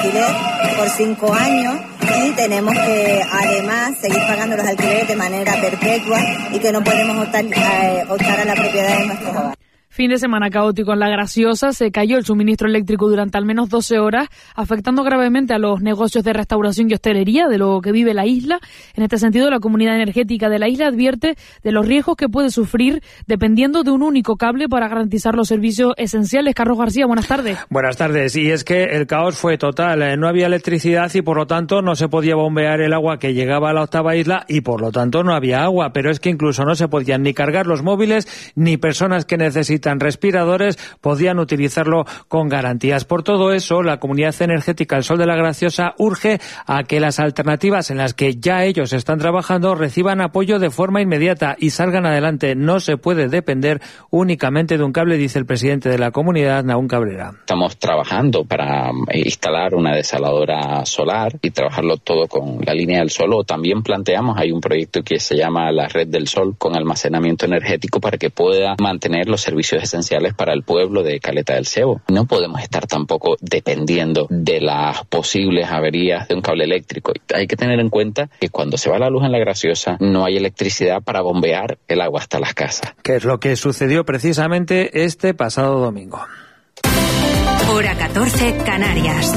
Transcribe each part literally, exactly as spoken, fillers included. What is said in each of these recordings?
alquiler por cinco años y tenemos que además seguir pagando los alquileres de manera perpetua y que no podemos optar, eh, optar a la propiedad de nuestros hogares. Fin de semana caótico en La Graciosa. Se cayó el suministro eléctrico durante al menos doce horas, afectando gravemente a los negocios de restauración y hostelería de lo que vive la isla. En este sentido, la comunidad energética de la isla advierte de los riesgos que puede sufrir dependiendo de un único cable para garantizar los servicios esenciales. Carlos García, buenas tardes. Buenas tardes. Y es que el caos fue total. No había electricidad y por lo tanto no se podía bombear el agua que llegaba a la octava isla y por lo tanto no había agua. Pero es que incluso no se podían ni cargar los móviles ni personas que necesitan respiradores podían utilizarlo con garantías. Por todo eso, la Comunidad Energética El Sol de la Graciosa urge a que las alternativas en las que ya ellos están trabajando reciban apoyo de forma inmediata y salgan adelante. No se puede depender únicamente de un cable, dice el presidente de la comunidad, Nahum Cabrera. Estamos trabajando para instalar una desaladora solar y trabajarlo todo con la línea del sol. O también planteamos, hay un proyecto que se llama la Red del Sol con almacenamiento energético para que pueda mantener los servicios esenciales para el pueblo de Caleta del Cebo. No podemos estar tampoco dependiendo de las posibles averías de un cable eléctrico. Hay que tener en cuenta que cuando se va la luz en La Graciosa no hay electricidad para bombear el agua hasta las casas. Que es lo que sucedió precisamente este pasado domingo. Hora catorce, Canarias.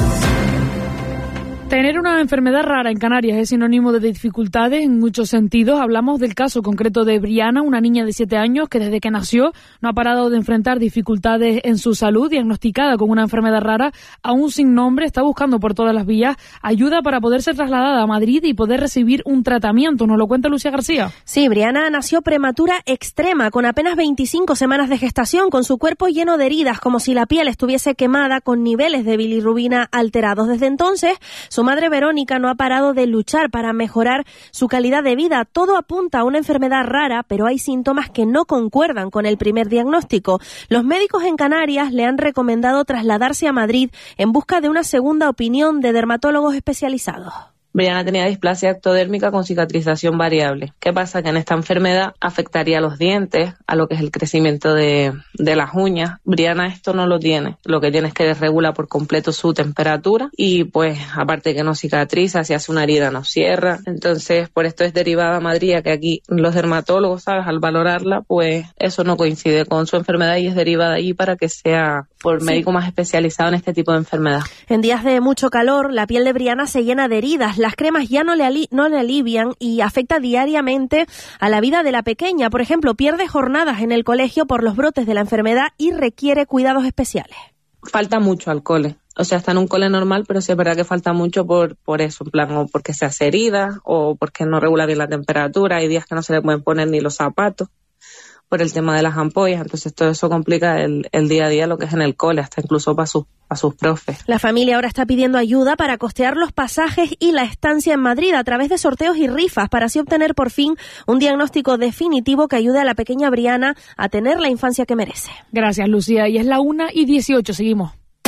Tener una enfermedad rara en Canarias es sinónimo de dificultades en muchos sentidos. Hablamos del caso concreto de Briana, una niña de siete años que desde que nació no ha parado de enfrentar dificultades en su salud, diagnosticada con una enfermedad rara, aún sin nombre. Está buscando por todas las vías ayuda para poder ser trasladada a Madrid y poder recibir un tratamiento. Nos lo cuenta Lucía García. Sí, Briana nació prematura extrema, con apenas veinticinco semanas de gestación, con su cuerpo lleno de heridas, como si la piel estuviese quemada, con niveles de bilirrubina alterados. Desde entonces, su madre Verónica no ha parado de luchar para mejorar su calidad de vida. Todo apunta a una enfermedad rara, pero hay síntomas que no concuerdan con el primer diagnóstico. Los médicos en Canarias le han recomendado trasladarse a Madrid en busca de una segunda opinión de dermatólogos especializados. Briana tenía displasia ectodérmica con cicatrización variable. ¿Qué pasa? Que en esta enfermedad afectaría a los dientes, a lo que es el crecimiento de, de las uñas. Briana esto no lo tiene. Lo que tiene es que regula por completo su temperatura y pues aparte que no cicatriza, si hace una herida no cierra. Entonces por esto es derivada a Madrid, que aquí los dermatólogos, ¿sabes? Al valorarla, pues eso no coincide con su enfermedad y es derivada ahí para que sea por sí. médico más especializado en este tipo de enfermedad. En días de mucho calor, la piel de Briana se llena de heridas. Las cremas ya no le, ali- no le alivian y afecta diariamente a la vida de la pequeña. Por ejemplo, pierde jornadas en el colegio por los brotes de la enfermedad y requiere cuidados especiales. Falta mucho al cole. O sea, está en un cole normal, pero sí es verdad que falta mucho por, por eso, en plan, o porque se hace herida o porque no regula bien la temperatura. Hay días que no se le pueden poner ni los zapatos por el tema de las ampollas, entonces todo eso complica el, el día a día, lo que es en el cole, hasta incluso para sus, para sus profes. La familia ahora está pidiendo ayuda para costear los pasajes y la estancia en Madrid a través de sorteos y rifas, para así obtener por fin un diagnóstico definitivo que ayude a la pequeña Briana a tener la infancia que merece. Gracias, Lucía. Y es la una y dieciocho, seguimos.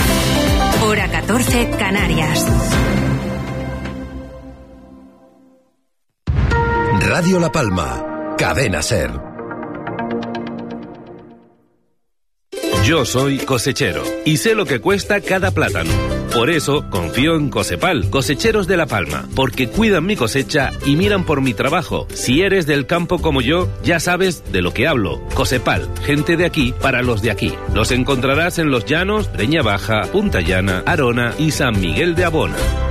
Hora catorce, Canarias. Radio La Palma, Cadena SER. Yo soy cosechero y sé lo que cuesta cada plátano. Por eso confío en Cosepal, cosecheros de La Palma, porque cuidan mi cosecha y miran por mi trabajo. Si eres del campo como yo, ya sabes de lo que hablo. Cosepal, gente de aquí para los de aquí. Los encontrarás en Los Llanos, Breña Baja, Punta Llana, Arona y San Miguel de Abona.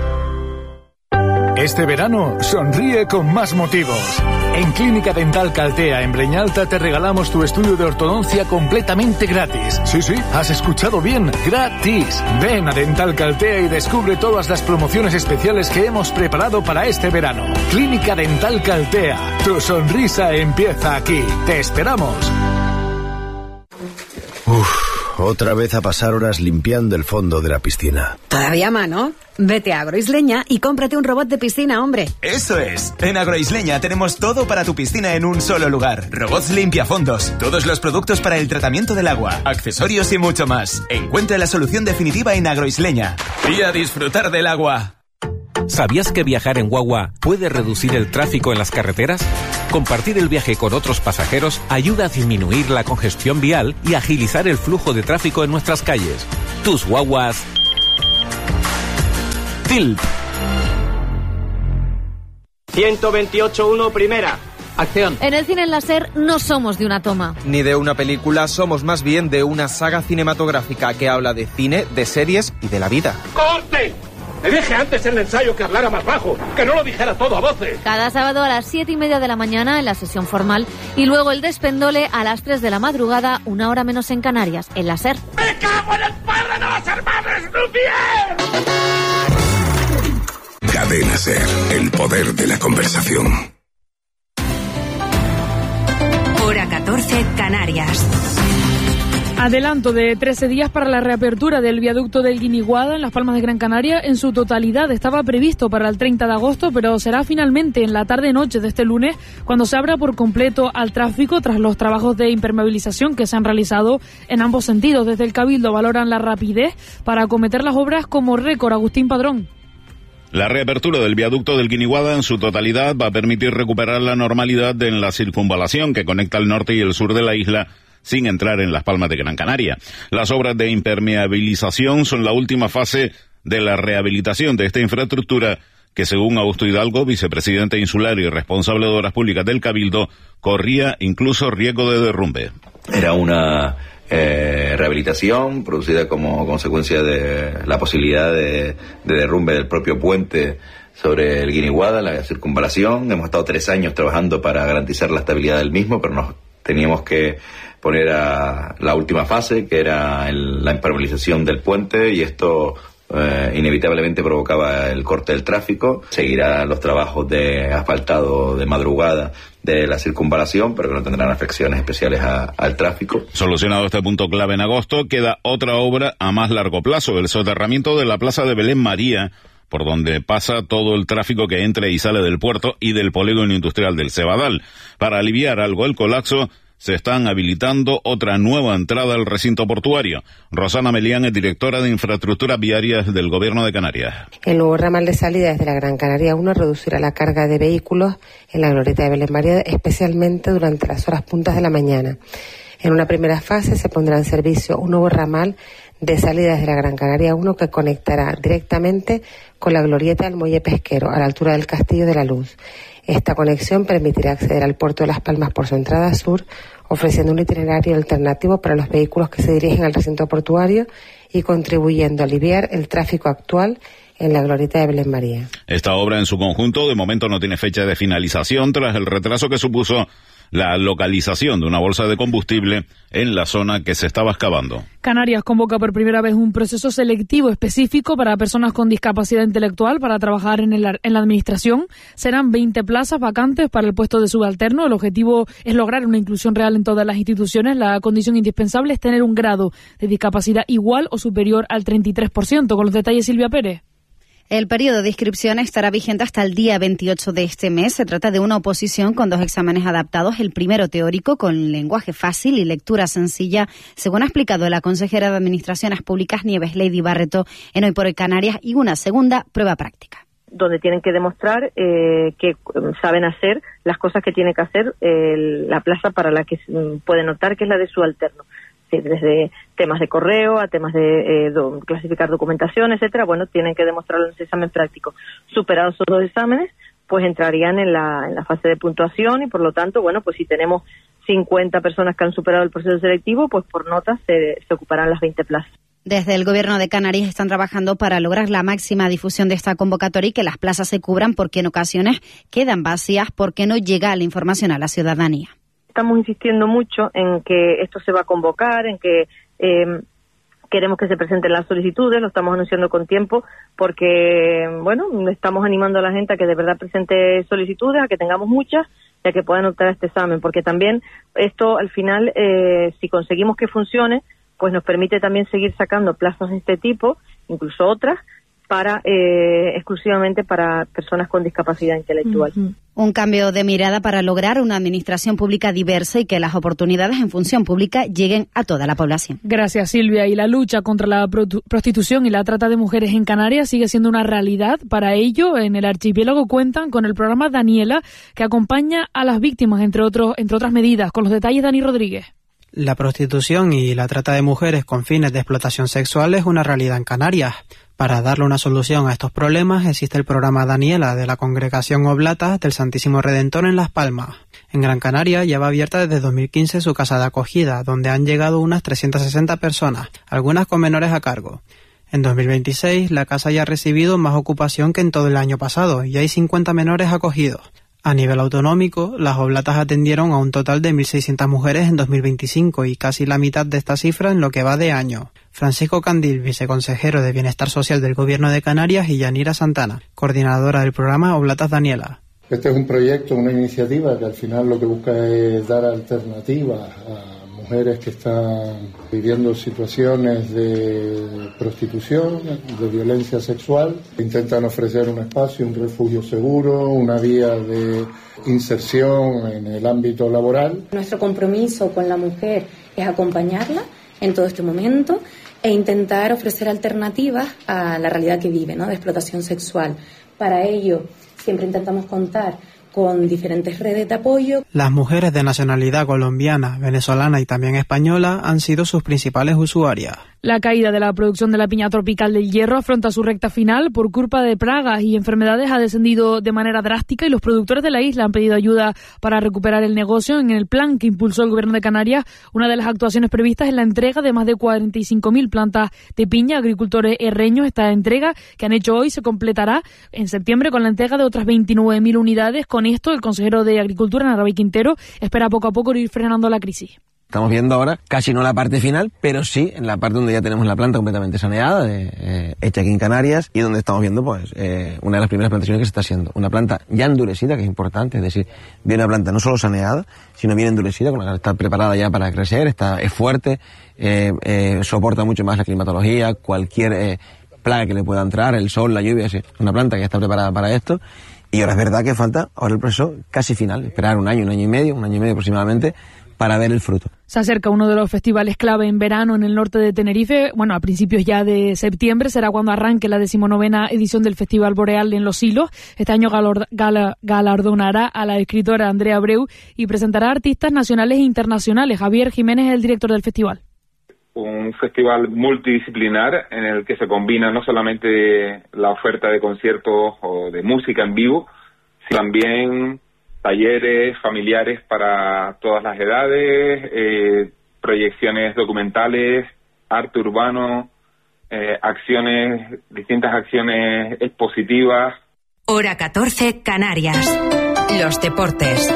Este verano, sonríe con más motivos. En Clínica Dental Caltea, en Breñalta, te regalamos tu estudio de ortodoncia completamente gratis. Sí, sí, has escuchado bien, gratis. Ven a Dental Caltea y descubre todas las promociones especiales que hemos preparado para este verano. Clínica Dental Caltea, tu sonrisa empieza aquí. Te esperamos. Uf, otra vez a pasar horas limpiando el fondo de la piscina. Todavía mano. Vete a Agroisleña y cómprate un robot de piscina, hombre. Eso es. En Agroisleña tenemos todo para tu piscina en un solo lugar. Robots limpiafondos, todos los productos para el tratamiento del agua, accesorios y mucho más. Encuentra la solución definitiva en Agroisleña. Y a disfrutar del agua. ¿Sabías que viajar en guagua puede reducir el tráfico en las carreteras? Compartir el viaje con otros pasajeros ayuda a disminuir la congestión vial y agilizar el flujo de tráfico en nuestras calles. Tus guaguas Gilp. ciento veintiocho uno, primera. Acción. En el cine en láser no somos de una toma. Ni de una película, somos más bien de una saga cinematográfica que habla de cine, de series y de la vida. ¡Corte! Le dije antes en el ensayo que hablara más bajo, que no lo dijera todo a voces. Cada sábado a las siete y media de la mañana en la sesión formal y luego el despendole a las tres de la madrugada, una hora menos en Canarias, en la SER. ¡Me cago en el padre de los hermanos Lumière! Cadena SER, el poder de la conversación. Hora catorce, Canarias. Adelanto de trece días para la reapertura del viaducto del Guiniguada en Las Palmas de Gran Canaria. En su totalidad estaba previsto para el treinta de agosto, pero será finalmente en la tarde-noche de este lunes cuando se abra por completo al tráfico tras los trabajos de impermeabilización que se han realizado en ambos sentidos. Desde el Cabildo valoran la rapidez para acometer las obras como récord. Agustín Padrón. La reapertura del viaducto del Guiniguada en su totalidad va a permitir recuperar la normalidad en la circunvalación que conecta el norte y el sur de la isla sin entrar en Las Palmas de Gran Canaria. Las obras de impermeabilización son la última fase de la rehabilitación de esta infraestructura que, según Augusto Hidalgo, vicepresidente insular y responsable de Obras Públicas del Cabildo, corría incluso riesgo de derrumbe. Era una eh, rehabilitación producida como consecuencia de la posibilidad de, de derrumbe del propio puente sobre el Guiniguada, la circunvalación. Hemos estado tres años trabajando para garantizar la estabilidad del mismo, pero nos teníamos que poner a la última fase, que era el, la impermeabilización del puente, y esto eh, inevitablemente provocaba el corte del tráfico. Seguirán los trabajos de asfaltado de madrugada de la circunvalación, pero que no tendrán afecciones especiales a, al tráfico. Solucionado este punto clave en agosto, queda otra obra a más largo plazo, el soterramiento de la Plaza de Belén María, por donde pasa todo el tráfico que entra y sale del puerto y del polígono industrial del Cebadal. Para aliviar algo el colapso, se están habilitando otra nueva entrada al recinto portuario. Rosana Melián es directora de Infraestructuras Viarias del Gobierno de Canarias. El nuevo ramal de salida desde la Gran Canaria uno reducirá la carga de vehículos en la glorieta de Belén María, especialmente durante las horas puntas de la mañana. En una primera fase se pondrá en servicio un nuevo ramal de salida desde la Gran Canaria uno que conectará directamente con la glorieta del Muelle Pesquero, a la altura del Castillo de la Luz. Esta conexión permitirá acceder al puerto de Las Palmas por su entrada sur, ofreciendo un itinerario alternativo para los vehículos que se dirigen al recinto portuario y contribuyendo a aliviar el tráfico actual en la glorieta de Belén María. Esta obra en su conjunto de momento no tiene fecha de finalización tras el retraso que supuso la localización de una bolsa de combustible en la zona que se estaba excavando. Canarias convoca por primera vez un proceso selectivo específico para personas con discapacidad intelectual para trabajar en, el, en la administración. Serán veinte plazas vacantes para el puesto de subalterno. El objetivo es lograr una inclusión real en todas las instituciones. La condición indispensable es tener un grado de discapacidad igual o superior al treinta y tres por ciento. Con los detalles, Silvia Pérez. El periodo de inscripción estará vigente hasta el día veintiocho de este mes. Se trata de una oposición con dos exámenes adaptados. El primero teórico con lenguaje fácil y lectura sencilla, según ha explicado la consejera de Administraciones Públicas Nieves Lady Barreto en Hoy por Hoy Canarias, y una segunda prueba práctica, donde tienen que demostrar eh, que saben hacer las cosas que tiene que hacer eh, la plaza para la que pueden optar, que es la de subalterno. Sí, desde temas de correo a temas de eh, do, clasificar documentación, etcétera. Bueno, tienen que demostrarlo en ese examen práctico. Superados esos dos exámenes, pues entrarían en la, en la fase de puntuación y, por lo tanto, bueno, pues si tenemos cincuenta personas que han superado el proceso selectivo, pues por notas se, se ocuparán las veinte plazas. Desde el Gobierno de Canarias están trabajando para lograr la máxima difusión de esta convocatoria y que las plazas se cubran, porque en ocasiones quedan vacías porque no llega la información a la ciudadanía. Estamos insistiendo mucho en que esto se va a convocar, en que eh, queremos que se presenten las solicitudes, lo estamos anunciando con tiempo, porque, bueno, estamos animando a la gente a que de verdad presente solicitudes, a que tengamos muchas y a que puedan optar a este examen, porque también esto, al final, eh, si conseguimos que funcione, pues nos permite también seguir sacando plazas de este tipo, incluso otras, para eh, exclusivamente para personas con discapacidad intelectual. Uh-huh. Un cambio de mirada para lograr una administración pública diversa y que las oportunidades en función pública lleguen a toda la población. Gracias, Silvia. Y la lucha contra la prostitución y la trata de mujeres en Canarias sigue siendo una realidad. Para ello, en el archipiélago cuentan con el programa Daniela, que acompaña a las víctimas, entre otros, entre otras medidas. Con los detalles, Dani Rodríguez. La prostitución y la trata de mujeres con fines de explotación sexual es una realidad en Canarias. Para darle una solución a estos problemas existe el programa Daniela de la Congregación Oblatas del Santísimo Redentor en Las Palmas. En Gran Canaria lleva abierta desde dos mil quince su casa de acogida, donde han llegado unas trescientas sesenta personas, algunas con menores a cargo. En dos mil veintiséis la casa ya ha recibido más ocupación que en todo el año pasado y hay cincuenta menores acogidos. A nivel autonómico, las Oblatas atendieron a un total de mil seiscientas mujeres en dos mil veinticinco y casi la mitad de esta cifra en lo que va de año. Francisco Candil, viceconsejero de Bienestar Social del Gobierno de Canarias, y Yanira Santana, coordinadora del programa Oblatas Daniela. Este es un proyecto, una iniciativa que al final lo que busca es dar alternativas a mujeres que están viviendo situaciones de prostitución, de violencia sexual. Intentan ofrecer un espacio, un refugio seguro, una vía de inserción en el ámbito laboral. Nuestro compromiso con la mujer es acompañarla en todo este momento e intentar ofrecer alternativas a la realidad que vive, ¿no?, de explotación sexual. Para ello, siempre intentamos contar con diferentes redes de apoyo. Las mujeres de nacionalidad colombiana, venezolana y también española han sido sus principales usuarias. La caída de la producción de la piña tropical del Hierro afronta su recta final. Por culpa de plagas y enfermedades ha descendido de manera drástica y los productores de la isla han pedido ayuda para recuperar el negocio. En el plan que impulsó el Gobierno de Canarias, una de las actuaciones previstas es la entrega de más de cuarenta y cinco mil plantas de piña a agricultores herreños. Esta entrega que han hecho hoy se completará en septiembre con la entrega de otras veintinueve mil unidades. Con esto, el consejero de Agricultura, Narváez Quintero, espera poco a poco ir frenando la crisis. Estamos viendo ahora casi no la parte final, pero sí en la parte donde ya tenemos la planta completamente saneada, de, eh, hecha aquí en Canarias, y donde estamos viendo pues eh, una de las primeras plantaciones que se está haciendo. Una planta ya endurecida, que es importante, es decir, viene una planta no solo saneada, sino bien endurecida, con la que está preparada ya para crecer, está, es fuerte, eh, eh, soporta mucho más la climatología, cualquier eh, plaga que le pueda entrar, el sol, la lluvia, sí, una planta que ya está preparada para esto. Y ahora es verdad que falta ahora el proceso casi final, esperar un año, un año y medio, un año y medio aproximadamente, para ver el fruto. Se acerca uno de los festivales clave en verano en el norte de Tenerife. Bueno, a principios ya de septiembre será cuando arranque la decimonovena edición del Festival Boreal en Los Silos. Este año galor, gala, galardonará a la escritora Andrea Abreu y presentará artistas nacionales e internacionales. Javier Jiménez es el director del festival. Un festival multidisciplinar en el que se combina no solamente la oferta de conciertos o de música en vivo, sino también talleres familiares para todas las edades, eh, proyecciones documentales, arte urbano, eh, acciones, distintas acciones expositivas. Hora catorce, Canarias. Los deportes.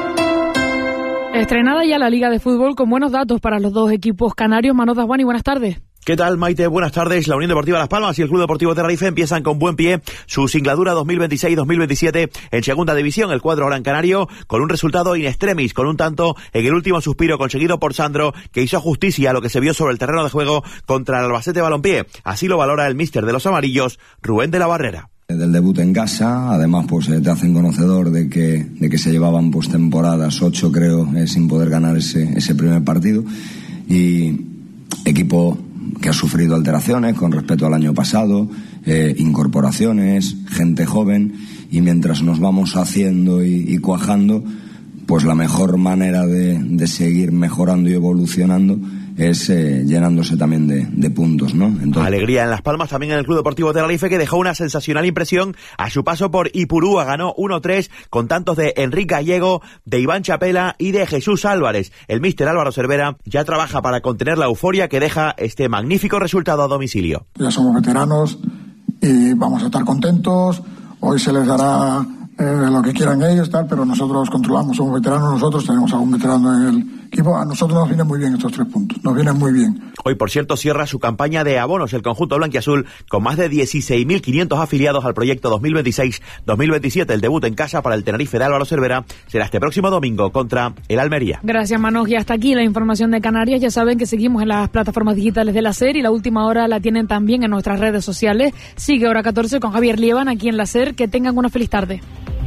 Estrenada ya la Liga de Fútbol con buenos datos para los dos equipos canarios. Manolo Dasguani, buenas tardes. ¿Qué tal, Maite? Buenas tardes. La Unión Deportiva Las Palmas y el Club Deportivo Tenerife empiezan con buen pie su singladura dos mil veintiséis dos mil veintisiete en Segunda División. El cuadro gran canario con un resultado in extremis, con un tanto en el último suspiro conseguido por Sandro, que hizo justicia a lo que se vio sobre el terreno de juego contra el Albacete Balompié. Así lo valora el míster de los amarillos, Rubén de la Barrera. Del debut en casa, además pues te hacen conocedor de que de que se llevaban pues temporadas, ocho creo, eh, sin poder ganar ese ese primer partido, y equipo que ha sufrido alteraciones con respecto al año pasado, eh, incorporaciones, gente joven, y mientras nos vamos haciendo y, y cuajando, pues la mejor manera de, de seguir mejorando y evolucionando es eh, llenándose también de, de puntos, ¿no? Entonces... Alegría en Las Palmas, también en el Club Deportivo Tenerife, que dejó una sensacional impresión a su paso por Ipurúa. Ganó uno tres con tantos de Enrique Gallego, de Iván Chapela y de Jesús Álvarez. El míster Álvaro Cervera ya trabaja para contener la euforia que deja este magnífico resultado a domicilio. Ya somos veteranos y vamos a estar contentos. Hoy se les dará eh, lo que quieran ellos, tal, pero nosotros controlamos, somos veteranos, nosotros tenemos algún veterano en el equipo. A nosotros nos vienen muy bien estos tres puntos, nos vienen muy bien. Hoy, por cierto, cierra su campaña de abonos el conjunto blanquiazul con más de dieciséis mil quinientos afiliados al proyecto dos mil veintiséis dos mil veintisiete. El debut en casa para el Tenerife de Álvaro Cervera será este próximo domingo contra el Almería. Gracias, Manoj. Y hasta aquí la información de Canarias. Ya saben que seguimos en las plataformas digitales de la SER y la última hora la tienen también en nuestras redes sociales. Sigue Hora catorce con Javier Lieban aquí en la SER. Que tengan una feliz tarde.